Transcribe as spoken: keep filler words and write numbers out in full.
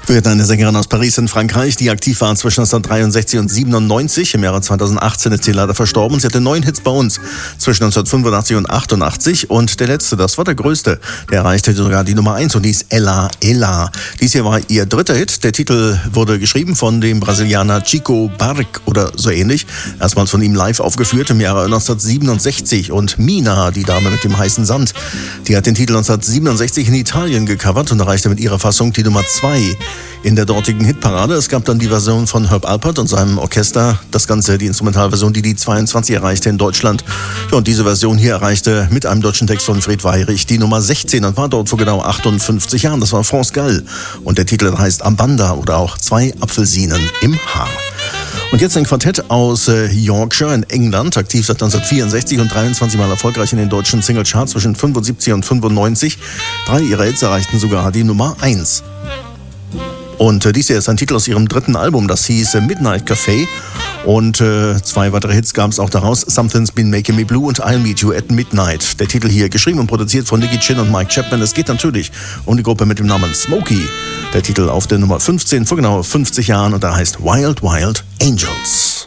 Wir hatten eine Sängerin aus Paris in Frankreich, die aktiv war zwischen neunzehnhundertdreiundsechzig und siebenundneunzig. Im Jahre zweitausendachtzehn ist sie leider verstorben. Sie hatte neun Hits bei uns zwischen neunzehnhundertfünfundachtzig und achtundachtzig. Und der letzte, das war der größte, der erreichte sogar die Nummer eins und die ist Ella Ella. Dies hier war ihr dritter Hit. Der Titel wurde geschrieben von dem Brasilianer Chico Buarque oder so ähnlich. Erstmals von ihm live aufgeführt im Jahre neunzehnhundertsiebenundsechzig. Und Mina, die Dame mit dem heißen Sand, die hat den Titel neunzehnhundertsiebenundsechzig in Italien gecovert und erreichte mit ihrer Fassung die Nummer zwei in der dortigen Hitparade. Es gab dann die Version von Herb Alpert und seinem Orchester. Das Ganze, die Instrumentalversion, die die zweiundzwanzig erreichte in Deutschland. Ja, und diese Version hier erreichte mit einem deutschen Text von Fred Weyrich die Nummer sechzehn und war dort vor genau achtundfünfzig Jahren. Das war France Gall. Und der Titel heißt Ambanda oder auch Zwei Apfelsinen im Haar. Und jetzt ein Quartett aus äh, Yorkshire in England, aktiv seit neunzehnhundertvierundsechzig und dreiundzwanzig Mal erfolgreich in den deutschen Singlecharts zwischen fünfundsiebzig und fünfundneunzig. Drei ihrer Hits erreichten sogar die Nummer eins. Und äh, dies hier ist ein Titel aus ihrem dritten Album, das hieß äh, Midnight Café. Und äh, zwei weitere Hits gab es auch daraus, Something's Been Making Me Blue und I'll Meet You at Midnight. Der Titel hier, geschrieben und produziert von Nicky Chin und Mike Chapman. Es geht natürlich um die Gruppe mit dem Namen Smokey. Der Titel auf der Nummer fünfzehn vor genau fünfzig Jahren und da heißt Wild Wild Angels.